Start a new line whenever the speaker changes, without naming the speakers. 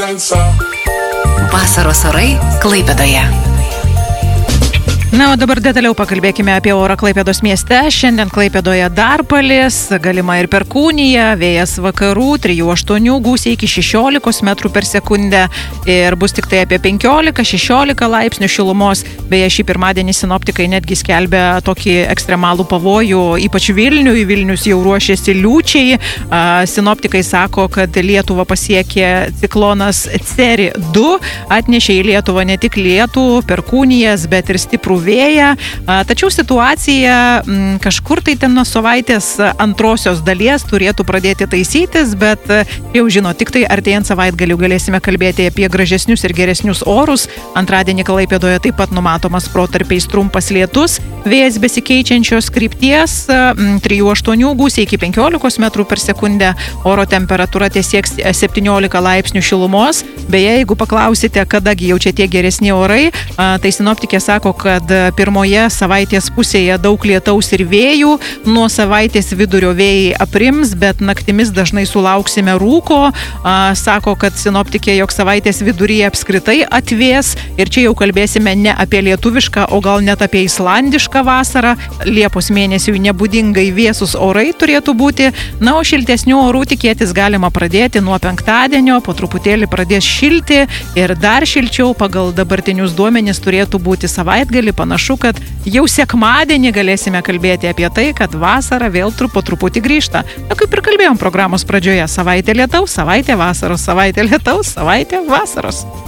Vasaros orai Klaipėdoje.
Na, o dabar detaliau pakalbėkime apie orą Klaipėdos mieste. Šiandien Klaipėdoje dar palis, galima ir perkūnija, vėjas vakarų, 3-8 gūsiai iki 16 metrų per sekundę ir bus tik tai apie 15-16 laipsnių šilumos. Beje, šį pirmadienį sinoptikai netgi skelbia tokį ekstremalų pavojų, ypač Vilniui. Vilnius jau ruošiasi liūčiai. Sinoptikai sako, kad Lietuvą pasiekė ciklonas Ceri 2, atnešė į Lietuvą ne tik lietų, perkūnijas, bet ir stiprų vėją. Tačiau situacija kažkur tai ten nuo savaitės antrosios dalies turėtų pradėti taisytis, bet jau žino, tik tai artėjant savaitgaliu galėsime kalbėti apie gražesnius ir geresnius orus. Antradienį Klaipėdoje taip pat numatomas protarpiais trumpas lietus, vėjas besikeičiančios krypties, 3-8 gūsiai iki 15 metrų per sekundę, oro temperatūra sieks 17 laipsnių šilumos. Beje, jeigu paklausite, kadagi jau čia tie geresni orai, tai sinoptikė sako, kad pirmoje savaitės pusėje daug lietaus ir vėjų, nuo savaitės vidurio vėjai aprims, bet naktimis dažnai sulauksime rūko. Sako, kad sinoptikė, jog savaitės viduryje apskritai atvės ir čia jau kalbėsime ne apie lietuvišką, o gal net apie islandišką vasarą. Liepos mėnesiui nebūdingai vėsus orai turėtų būti, na, o šiltesnių orų tikėtis galima pradėti nuo penktadienio, po truputėlį pradės šilti ir dar šilčiau pagal dabartinius duomenis turėtų būti savaitgalį. Panašu, kad jau sekmadienį galėsime kalbėti apie tai, kad vasara vėl po truputį grįžta. Na, kaip ir kalbėjom programos pradžioje, savaitė lietaus, savaitė vasaros, savaitė lietaus, savaitė vasaros.